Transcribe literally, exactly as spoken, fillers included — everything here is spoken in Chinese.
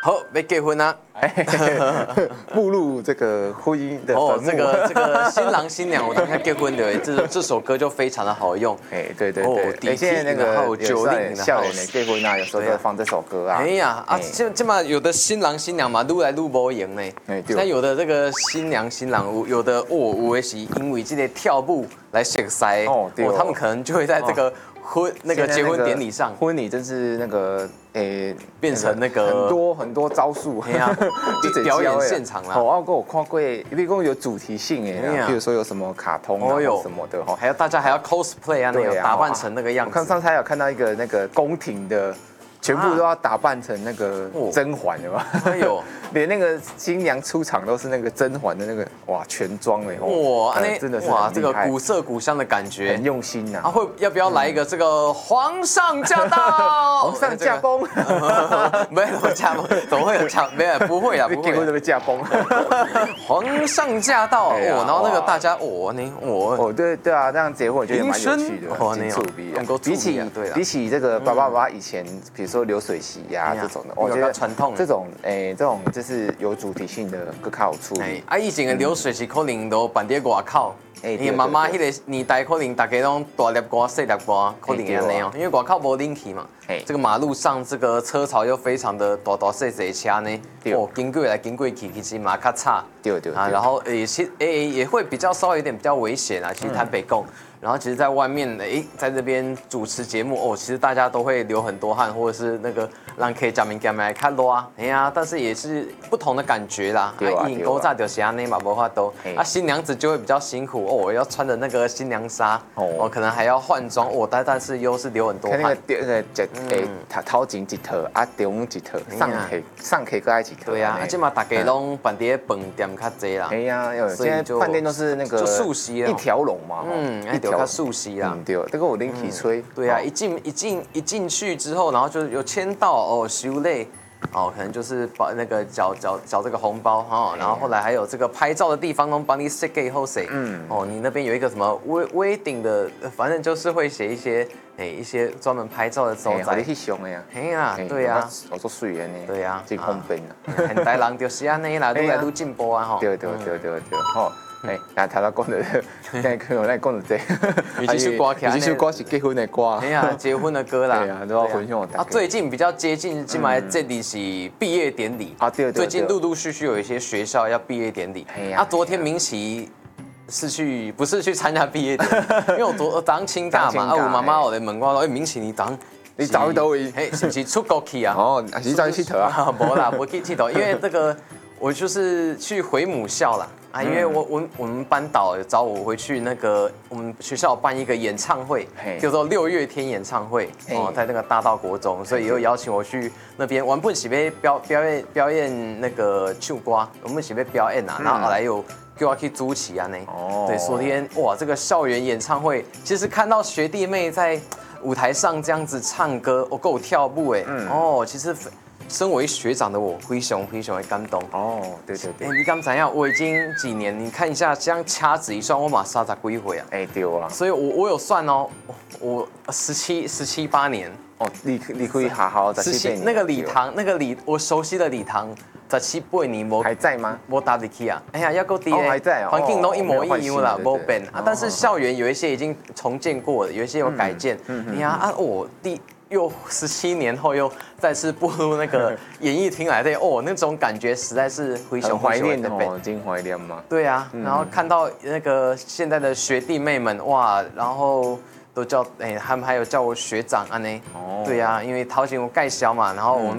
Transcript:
好，要结婚啊！ 步入这个婚姻的哦， 坟墓。 这个这个新郎新娘，我等下结婚的，这这首歌就非常的好用。 哎，对对哦对，哎，现在那个还有九零的校园的结婚啊，有时候都会放这首歌啊。 哎呀啊，这这嘛有的新郎新娘嘛，愈来愈无赢呢。 哎，对。 现在有的这个新娘新郎，有的哦，有的是因为这个跳舞来熟悉哦，他们可能就会在这个婚那个结婚典礼上， 婚礼真是那个诶， 变成那个很多很多招数， 哎呀，表演现场啦。 哦，我有看过，因为有主题性诶，比如说有什么卡通啊什么的哈， 还有大家还要 cosplay 啊，那个打扮成那个样子。 我看上次还有看到一个那个宫廷的。全部都要打扮成那个甄嬛的嘛？ 哎呦， 连那个新娘出场都是那个甄嬛的那个哇全妆哎！ 哇，那真的是哇，这个古色古香的感觉， 很用心呐。 啊，会要不要来一个这个皇上驾到？ 皇上驾崩？ 没有驾崩，怎么会有驾？没有，不会啊，不会。 结婚都被驾崩。 皇上驾到哦，然后那个大家哦，你我哦，对对啊，这样结婚我觉得蛮有趣的，很触鼻。比起比起这个爸爸爸爸以前，比如说。说流水席呀、啊、这种的，我觉得传统这种诶、欸、这种就是有主题性的更较有处理。 啊，以前的流水席可能都办在外口， 哎， 因为妈妈迄个年代可能大家拢大粒歌、小粒歌，可能安尼哦，因为外口无冷气嘛。这个马路上这个车潮又非常的大大细细车呢，哦，经过来经过去，其实嘛较差。 对对啊，然后也其诶也会比较稍微有点比较危险啊，其实台北共。然后其实，在外面，哎，在这边主持节目哦，其实大家都会流很多汗，或者是那个让 K 讲明讲来看咯啊，哎呀，但是也是不同的感觉啦。 对啊， 引勾炸就是安尼嘛，无法都。啊，新娘子就会比较辛苦哦，要穿着那个新娘纱，哦，可能还要换装哦，但但是又是流很多汗。 那个那个诶，头头前一套，啊，中一套，上客上客搁爱一套。 对啊，啊，这嘛大家拢饭店饭店较济啦。 哎呀，现在饭店都是那个就素席一条龙嘛， 嗯，一条素席啦。 嗯，对，这个我冷气吹。 对啊，一进一进一进去之后，然后就有签到哦，修累。哦，可能就是把那个缴缴缴这个红包哈，然后后来还有这个拍照的地方都帮你设给后谁，嗯，哦，你那边有一个什么微微顶的，反正就是会写一些哎一些专门拍照的招仔，你去上的呀， 哎呀，对呀， 我做水的呢， 对呀， 真方便啊， 现代人就是安尼啦，愈来愈进步啊哈， 对对对对对，吼。哎，那头头讲的，现在可能咱讲的这， 有这首歌起来， 有这首歌是结婚的歌， 哎呀，结婚的歌啦， 对啊，都要分享啊，最近比较接近，今来这里是毕业典礼啊，对对， 最近陆陆续续有一些学校要毕业典礼，啊，昨天明奇是去不是去参加毕业典礼，因为我昨当清假嘛，啊，我妈妈我来问我说，哎，明奇你当。 你找去倒位？ 嘿，是不是出国去啊？ 哦，还是找去佚佗啊？ 无啦，无去佚佗，因为这个我就是去回母校啦。啊，因为我我我们班导找我回去那个我们学校办一个演唱会，叫做六月天演唱会哦，在那个大道国中，所以又邀请我去那边。我们不是要表表演表演那个唱歌，我们是要表演啊，然后后来又叫我去主持啊呢。哦，对，昨天哇，这个校园演唱会，其实看到学弟妹在舞台上这样子唱歌，我够跳舞哎，哦，其实。身为学长的我，非常非常的感动。 哦，对对对。 哎，你刚怎样？我已经几年，你看一下，这样掐指一算，我马三十几岁啊。 哎，对啊。 所以我我有算哦，我十七十七八年。 哦，你你可以好好十七那个礼堂，那个礼我熟悉的礼堂，十七八年我还在吗？ 我打得去啊。哎呀，要够低还在哦。 环境都一模一样啦，没变啊。但是校园有一些已经重建过了，有一些有改建。你看啊，我第。又十七年后又再次步入那个演艺厅来对哦，那种感觉实在是非常怀念哦，真怀念嘛。 对啊，然后看到那个现在的学弟妹们哇，然后都叫哎，他们还有叫我学长啊呢。哦，对啊，因为陶景我盖小嘛，然后我们。